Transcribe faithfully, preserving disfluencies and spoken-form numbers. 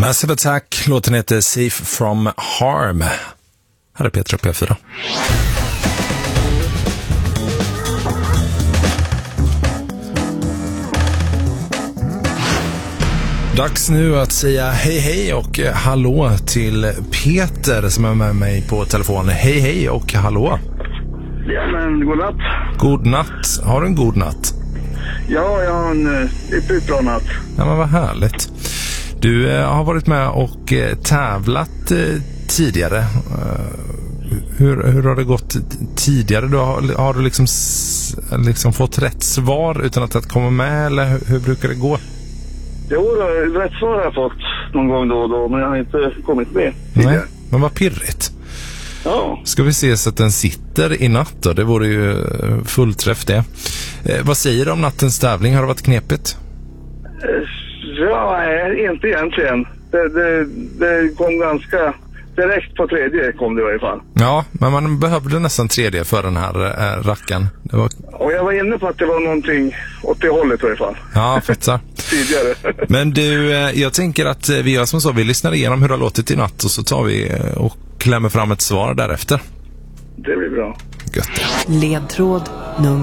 Massive Attack, låten heter Safe from Harm. Här är Petra P fyra. Dags nu att säga hej hej och hallå till Peter som är med mig på telefon. Hej hej och hallå. Ja, men god natt. God natt. Har du en god natt? Ja, jag har en riktigt bra natt. Ja, men vad härligt. Du eh, har varit med och eh, tävlat eh, tidigare. Uh, hur, hur har det gått tidigare? Du har, har du liksom, liksom fått rätt svar utan att det kommer med, eller hur, hur brukar det gå? Jo, rätt svar har jag fått någon gång då och då, men jag har inte kommit med tidigare. Nej, men vad pirrigt. Ja. Ska vi se så att den sitter i natt då? Det vore ju fullträff det. Eh, vad säger du om nattens tävling? Har det varit knepigt? Ja, nej, inte egentligen. Det, det, det kom ganska direkt på tredje kom det i varje fall. Ja, men man behövde nästan tredje för den här äh, racken. Det var... Och jag var inne på att det var någonting åt det hållet i varje fall. Ja, fattar. Tidigare. Men du, jag tänker att vi gör som så. Vi lyssnar igenom hur det har låtit i natt och så tar vi och klämmer fram ett svar därefter. Det blir bra. Gött. Ledtråd nummer